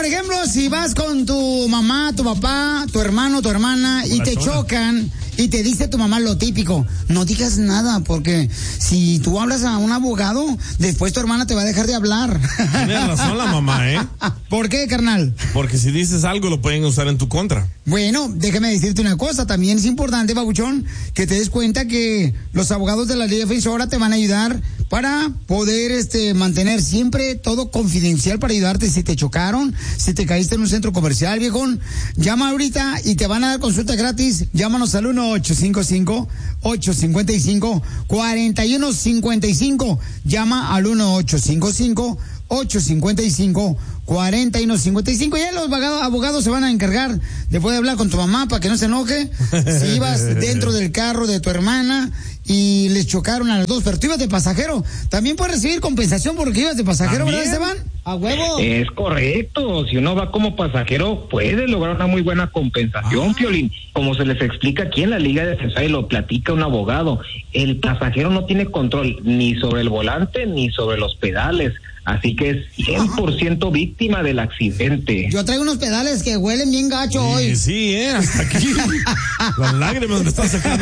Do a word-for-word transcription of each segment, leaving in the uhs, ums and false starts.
ejemplo, si vas con tu mamá, tu papá, tu hermano, tu hermana y te chocan y te dice tu mamá lo típico, no digas nada, porque si tú hablas a un abogado, después tu hermana te va a dejar de hablar. Tienes razón la mamá, ¿eh? ¿Por qué, carnal? Porque si dices algo lo pueden usar en tu contra. Bueno, déjame decirte una cosa, también es importante, babuchón, que te des cuenta que los abogados de la ley defensora te van a ayudar para poder este mantener siempre todo confidencial, para ayudarte si te chocaron, si te caíste en un centro comercial, viejón. Llama ahorita y te van a dar consulta gratis. Llámanos al uno ocho cinco cinco, ocho cinco cinco, cuatro uno cinco cinco. Llama al uno ocho cinco cinco, ocho cinco cinco, cuatro uno cinco cinco. Ya los abogados, abogados se van a encargar de poder hablar con tu mamá para que no se enoje. Si ibas dentro del carro de tu hermana y les chocaron a los dos, pero tú ibas de pasajero, también puedes recibir compensación porque ibas de pasajero, ¿verdad, Esteban? A huevo. Es correcto, si uno va como pasajero puede lograr una muy buena compensación, ah. Piolín. Como se les explica aquí en la Liga Defensora y lo platica un abogado, el pasajero no tiene control ni sobre el volante ni sobre los pedales, así que es cien por ciento víctima del accidente. Yo traigo unos pedales que huelen bien gacho sí, hoy. Sí, eh, hasta aquí. Las lágrimas me están sacando.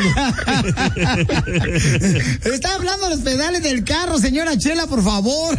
Está hablando los pedales del carro, señora Chela, por favor.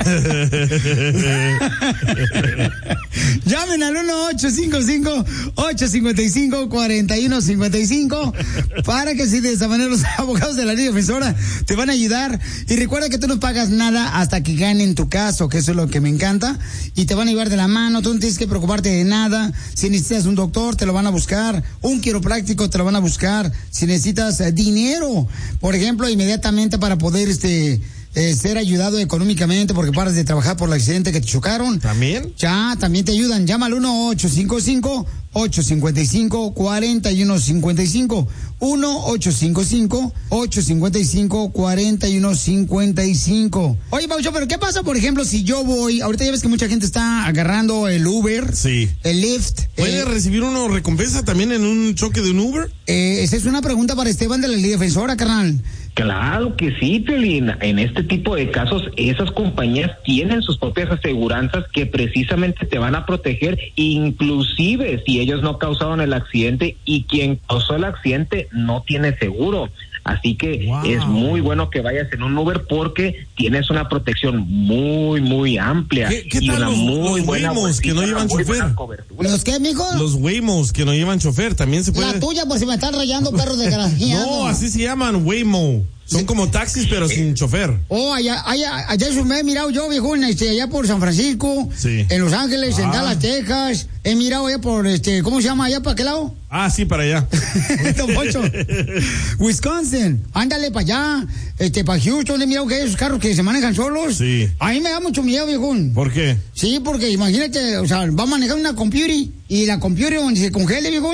Llamen al uno ocho cinco cinco, ocho cinco cinco, cuatro uno cinco cinco para que si de esa manera los abogados de la ley defensora te van a ayudar. Y recuerda que tú no pagas nada hasta que ganen tu caso, que eso es lo que me encanta, y te van a llevar de la mano. Tú no tienes que preocuparte de nada. Si necesitas un doctor, te lo van a buscar. Un quiropráctico, te lo van a buscar. Si necesitas eh, dinero, por ejemplo, inmediatamente para poder este Eh, ser ayudado económicamente porque paras de trabajar por el accidente que te chocaron. ¿También? Ya, también te ayudan. Llama al uno ocho cinco cinco, ocho cinco cinco, cuatro uno cinco cinco. uno ocho cinco cinco, ocho cinco cinco, cuatro uno cinco cinco. Oye, Paucho, pero ¿qué pasa, por ejemplo, si yo voy? Ahorita ya ves que mucha gente está agarrando el Uber. Sí. El Lyft. ¿Puede eh, recibir uno recompensa también en un choque de un Uber? Eh, esa es una pregunta para Esteban de la Ley Defensora, carnal. Claro que sí, Piolín. En este tipo de casos, esas compañías tienen sus propias aseguranzas que precisamente te van a proteger, inclusive si ellos no causaron el accidente y quien causó el accidente no tiene seguro. Así que wow. Es muy bueno que vayas en un Uber porque tienes una protección muy, muy amplia. ¿Qué, qué y tal una los, muy los buena Waymos que no llevan chofer? ¿Los qué, mijo? Los Waymos que no llevan chofer, también se puede. La tuya, por si me están rayando, perros desgraciados. No, así se llaman, Waymo. Son como taxis, pero sin chofer. Oh, allá, allá, allá me he mirado yo, viejo, este, allá por San Francisco, sí. En Los Ángeles, ah. En Dallas, Texas. He mirado allá por, este, ¿cómo se llama allá, para qué lado? Ah, sí, para allá. Don Poncho. Wisconsin. Ándale para allá. Este, para Houston, he mirado que hay esos carros que se manejan solos. Sí. A mí me da mucho miedo, viejo. ¿Por qué? Sí, porque imagínate, o sea, va a manejar una computer y la computer donde se congele, viejo.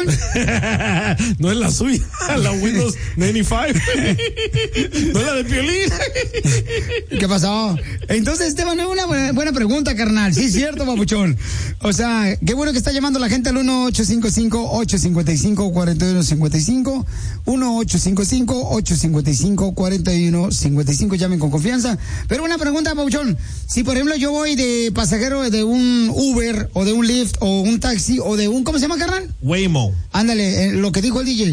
No es la suya, la Windows noventa y cinco. No es la de Piolín. ¿Qué pasó? Entonces, Esteban, es una buena, buena pregunta, carnal. Sí, es cierto, papuchón. O sea, qué bueno que está llamando la gente al uno ocho cinco cinco, ocho cinco cinco, cuatro uno cinco cinco. uno ocho cinco cinco, ocho cinco cinco, cuatro uno cinco cinco. Llamen con confianza. Pero una pregunta, papuchón. Si, por ejemplo, yo voy de pasajero de un Uber o de un Lyft o un taxi o de un, ¿cómo se llama, carnal? Waymo. Ándale, eh, lo que dijo el D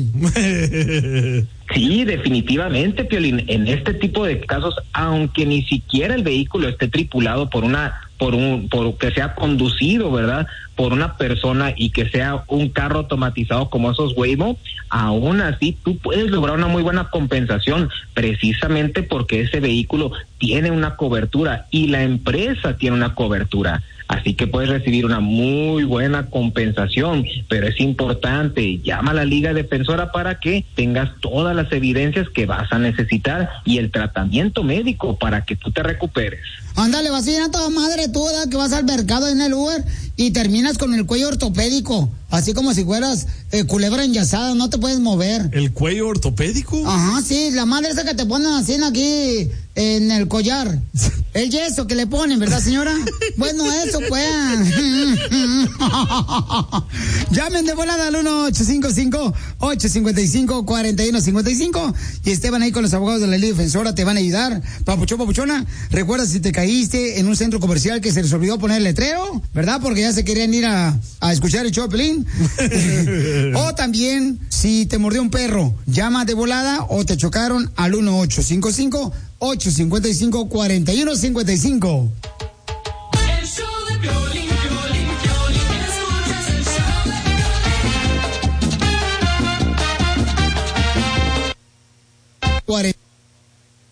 J. Sí, definitivamente, Piolín. En este tipo de casos, aunque ni siquiera el vehículo esté tripulado por una, por un, por que sea conducido, ¿verdad? Por una persona y que sea un carro automatizado como esos Waymo, aún así tú puedes lograr una muy buena compensación, precisamente porque ese vehículo tiene una cobertura y la empresa tiene una cobertura. Así que puedes recibir una muy buena compensación, pero es importante, llama a la Liga Defensora para que tengas todas las evidencias que vas a necesitar y el tratamiento médico para que tú te recuperes. Ándale, vas a ir a toda madre toda que vas al mercado en el Uber y terminas con el cuello ortopédico. así como si fueras eh, culebra enyesada, no te puedes mover. ¿El cuello ortopédico? Ajá, sí, la madre esa que te ponen así aquí en el collar. El yeso que le ponen, ¿verdad, señora? Bueno, eso pues. Llamen de volada al uno ocho cinco cinco, ocho cinco cinco, cuatro uno cinco cinco y Esteban ahí con los abogados de la ley defensora te van a ayudar. Papuchón, papuchona, recuerda si te caíste en un centro comercial que se les olvidó poner el letrero, ¿verdad? Porque ya se querían ir a, a escuchar el show de Pelín. O también, si te mordió un perro, llama de volada o te chocaron al uno ocho cinco cinco, ocho cinco cinco, cuatro uno cinco cinco. El show de Piolín, Piolín, Piolín, escuchas el show. cuarenta